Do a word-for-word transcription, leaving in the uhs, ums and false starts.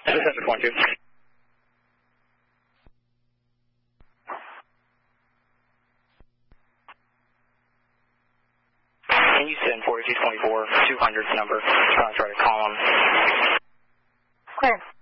Center point two. Can you send forty-two twenty-four, two hundred's number? Trying to try to call him. Clear.